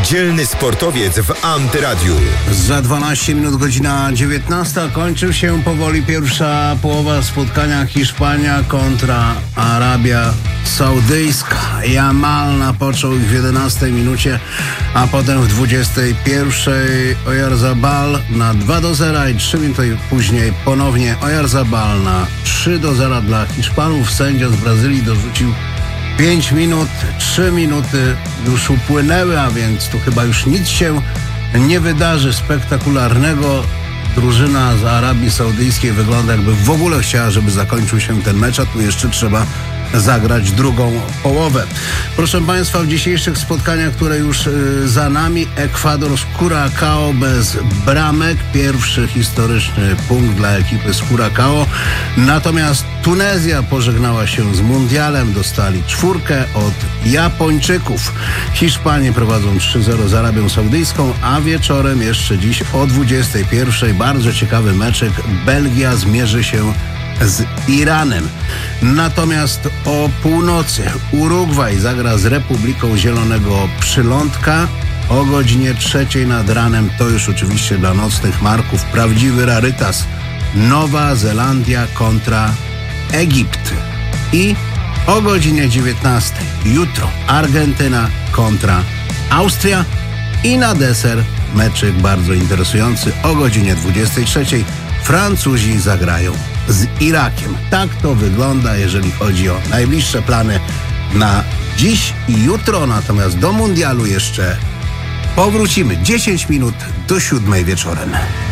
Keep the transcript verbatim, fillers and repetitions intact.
Niedzielny sportowiec w Antyradiu. Za dwanaście minut godzina dziewiętnasta. Kończy się powoli pierwsza połowa spotkania Hiszpania kontra Arabia Saudyjska. Jamal napoczął ich w jedenastej minucie, a potem w dwudziestej pierwszej Oyarzabal na dwa do zera i trzy minuty później ponownie Oyarzabal na trzy do zera dla Hiszpanów. Sędzia z Brazylii dorzucił pięć minut, trzy minuty już upłynęły, a więc tu chyba już nic się nie wydarzy spektakularnego. Drużyna z Arabii Saudyjskiej wygląda, jakby w ogóle chciała, żeby zakończył się ten mecz, a tu jeszcze trzeba zagrać drugą połowę. Proszę Państwa, w dzisiejszych spotkaniach, które już y, za nami, Ekwador z Curacao bez bramek. Pierwszy historyczny punkt dla ekipy z Curacao. Natomiast Tunezja pożegnała się z mundialem. Dostali czwórkę od Japończyków. Hiszpanie prowadzą trzy zero z Arabią Saudyjską, a wieczorem jeszcze dziś o dwudziestej pierwszej bardzo ciekawy meczek. Belgia zmierzy się z Iranem. Natomiast o północy Urugwaj zagra z Republiką Zielonego Przylądka. O godzinie trzeciej nad ranem, to już oczywiście dla nocnych marków, prawdziwy rarytas. Nowa Zelandia kontra Egipt. I o godzinie dziewiętnastej jutro Argentyna kontra Austria. I na deser meczyk bardzo interesujący. O godzinie dwudziestej trzeciej Francuzi zagrają z Irakiem. Tak to wygląda, jeżeli chodzi o najbliższe plany na dziś i jutro. Natomiast do mundialu jeszcze powrócimy dziesięć minut do siódmej wieczorem.